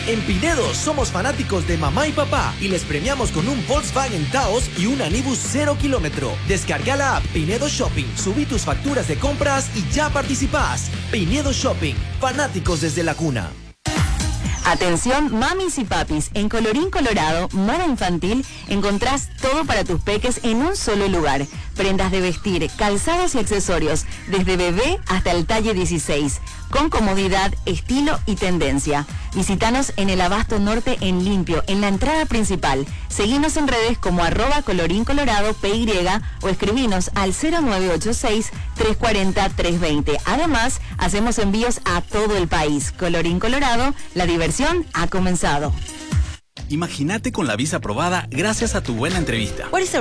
En Pinedo somos fanáticos de mamá y papá y les premiamos con un Volkswagen Taos y un Anibus 0 kilómetro. Descarga la app Pinedo Shopping, subí tus facturas de compras y ya participás. Pinedo Shopping, fanáticos desde la cuna. Atención mamis y papis, en Colorín Colorado, moda infantil, encontrás todo para tus peques en un solo lugar. Prendas de vestir, calzados y accesorios, desde bebé hasta el talle 16, con comodidad, estilo y tendencia. Visítanos en el Abasto Norte en Limpio, en la entrada principal. Seguinos en redes como @ColorínColoradoPY o escribinos al 0986-340-320. Además, hacemos envíos a todo el país. Colorín Colorado, la diversión ha comenzado. Imagínate con la visa aprobada gracias a tu buena entrevista. What is the